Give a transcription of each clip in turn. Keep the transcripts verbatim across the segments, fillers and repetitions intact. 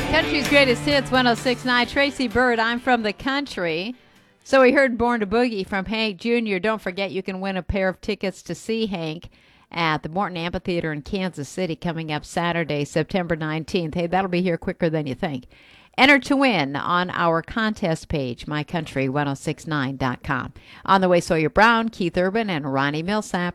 Country's greatest hits, one oh six point nine. Tracy Bird, I'm from the country. So we heard Born to Boogie from Hank Junior Don't forget you can win a pair of tickets to see Hank at the Morton Amphitheater in Kansas City coming up Saturday, September nineteenth. Hey, that'll be here quicker than you think. Enter to win on our contest page, my country ten sixty-nine dot com. On the way, Sawyer Brown, Keith Urban, and Ronnie Millsap.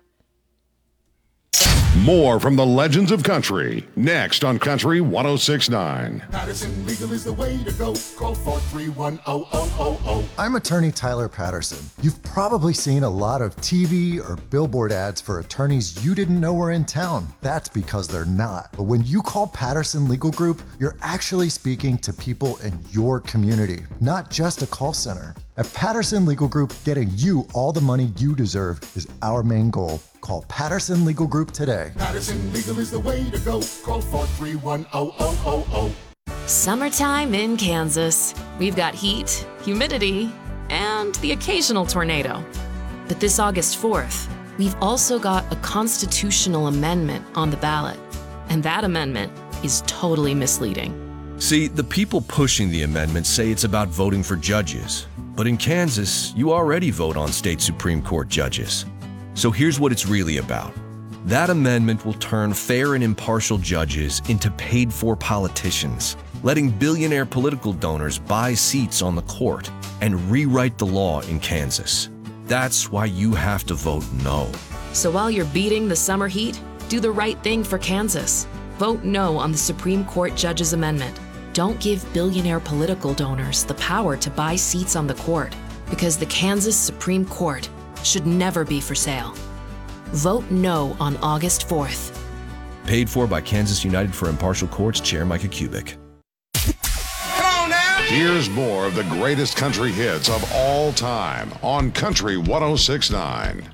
More from the legends of country, next on Country ten sixty-nine. Patterson Legal is the way to go. Call four three one, zero zero zero zero. I'm attorney Tyler Patterson. You've probably seen a lot of T V or billboard ads for attorneys you didn't know were in town. That's because they're not. But when you call Patterson Legal Group, you're actually speaking to people in your community, not just a call center. At Patterson Legal Group, getting you all the money you deserve is our main goal. Call Patterson Legal Group today. Patterson Legal is the way to go. Call four three one, zero zero zero zero. Summertime in Kansas. We've got heat, humidity, and the occasional tornado. But this August fourth, we've also got a constitutional amendment on the ballot. And that amendment is totally misleading. See, the people pushing the amendment say it's about voting for judges. But in Kansas, you already vote on state Supreme Court judges. So here's what it's really about. That amendment will turn fair and impartial judges into paid-for politicians, letting billionaire political donors buy seats on the court and rewrite the law in Kansas. That's why you have to vote no. So while you're beating the summer heat, do the right thing for Kansas. Vote no on the Supreme Court Judges Amendment. Don't give billionaire political donors the power to buy seats on the court, because the Kansas Supreme Court should never be for sale. Vote no on August fourth. Paid for by Kansas United for Impartial Courts Chair Micah Kubik. Come on now! Here's more of the greatest country hits of all time on Country ten sixty-nine.